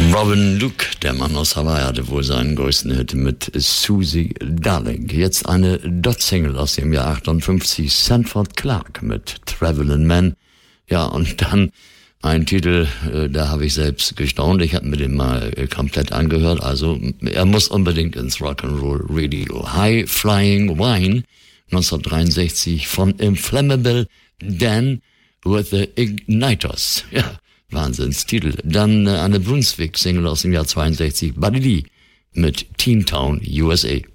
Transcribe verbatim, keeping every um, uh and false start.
Robin Luke, der Mann aus Hawaii, hatte wohl seinen größten Hit mit Susie Darling. Jetzt eine Dot-Single aus dem Jahr achtundfünfzig, Sanford Clark mit Travelin' Man. Ja, und dann ein Titel, äh, da habe ich selbst gestaunt. Ich habe mir den mal äh, komplett angehört. Also er muss unbedingt ins Rock'n'Roll Radio. High Flying Wine, neunzehnhundertdreiundsechzig von Inflammable Dan with the Igniters. Ja, Wahnsinnstitel. Dann äh, eine Brunswick-Single aus dem Jahr zweiundsechzig, Buddy Lee mit Teen Town, U S A.